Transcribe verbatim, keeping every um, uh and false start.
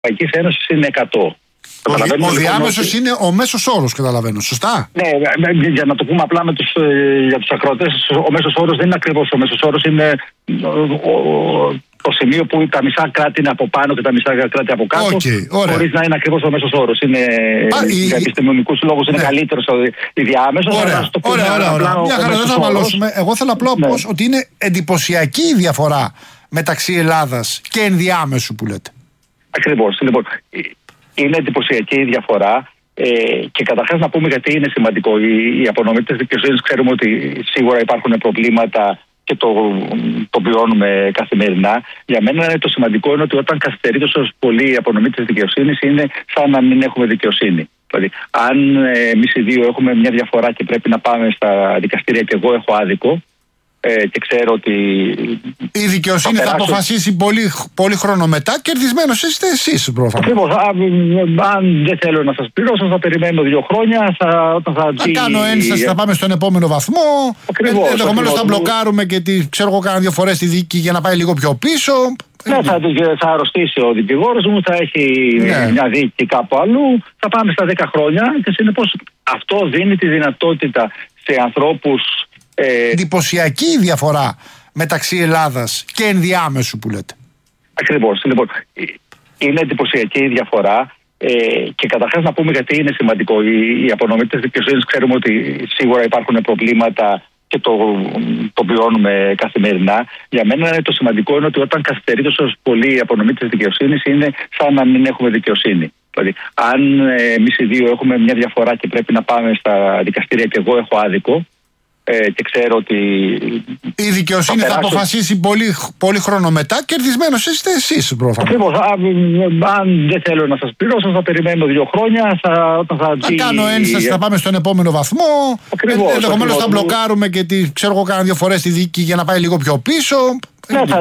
Ευρωπαϊκής Ένωσης είναι εκατό. Ο, ο διάμεσος είναι ο μέσος όρος, καταλαβαίνω. Σωστά. Ναι, για να το πούμε απλά με τους, για τους ακροατές, ο μέσος όρος δεν είναι ακριβώς ο μέσος όρος, είναι ο, ο, το σημείο που τα μισά κράτη είναι από πάνω και τα μισά κράτη από κάτω. Okay, χωρίς να είναι ακριβώς ο μέσος όρος. Είναι, Α, για η... επιστημονικούς λόγους ναι. είναι καλύτερος ο η διάμεσος. Ωραία, το ωραία, ωραία, ωραία. Μια χαρά, δεν θα μαλώσουμε. Εγώ θέλω απλά ναι. πως ότι είναι εντυπωσιακή η διαφορά μεταξύ Ελλάδας και ενδιάμεσου που λέτε. Ακριβώς. Λοιπόν, είναι εντυπωσιακή η διαφορά. Ε, και καταρχάς να πούμε γιατί είναι σημαντικό. Η, η απονομή της δικαιοσύνης ξέρουμε ότι σίγουρα υπάρχουν προβλήματα και το, το βιώνουμε καθημερινά. Για μένα το σημαντικό είναι ότι όταν καθυστερεί τόσο πολύ η απονομή της δικαιοσύνης είναι σαν να μην έχουμε δικαιοσύνη. Δηλαδή, αν ε, εμείς οι δύο έχουμε μια διαφορά και πρέπει να πάμε στα δικαστήρια και εγώ έχω άδικο, Ε, και ξέρω ότι η δικαιοσύνη θα, θα αποφασίσει πολύ, πολύ χρόνο μετά. Κερδισμένος είστε εσείς προφανώς. Ακριβώς. Αν δεν θέλω να σας πληρώσω, θα περιμένω δύο χρόνια. Θα, όταν θα, θα κάνω ένσταση, θα πάμε στον επόμενο βαθμό. Ενδεχομένως θα μπλοκάρουμε και τη, ξέρω εγώ, κάνα δύο φορές τη δίκη για να πάει λίγο πιο πίσω. Ναι, θα, θα αρρωστήσει ο δικηγόρος μου, θα έχει ναι. μια δίκη κάπου αλλού. Θα πάμε στα δέκα χρόνια και συνεπώς αυτό δίνει τη δυνατότητα σε ανθρώπους. Ε, εντυπωσιακή η διαφορά μεταξύ Ελλάδας και ενδιάμεσου που λέτε. Ακριβώς. Λοιπόν, είναι εντυπωσιακή η διαφορά ε, και καταρχάς να πούμε γιατί είναι σημαντικό. Η, η απονομή της δικαιοσύνης ξέρουμε ότι σίγουρα υπάρχουν προβλήματα και το, το βιώνουμε καθημερινά. Για μένα το σημαντικό είναι ότι όταν καθυστερεί τόσο πολύ η απονομή της δικαιοσύνης είναι σαν να μην έχουμε δικαιοσύνη. Δηλαδή, αν ε, εμείς οι δύο έχουμε μια διαφορά και πρέπει να πάμε στα δικαστήρια και εγώ έχω άδικο, Ε, και ξέρω ότι η δικαιοσύνη θα, θα αποφασίσει πολύ, πολύ χρόνο μετά. Κερδισμένος είστε εσείς προφανώς. Ακριβώς. Αν δεν θέλω να σας πληρώσω, θα περιμένω δύο χρόνια. Θα, θα, θα, θα κάνω ένσταση, θα πάμε στον επόμενο βαθμό. Ακριβώς. Ενδεχομένως θα μπλοκάρουμε και τη, ξέρω εγώ, κάνα δύο φορές τη δίκη για να πάει λίγο πιο πίσω. Ναι,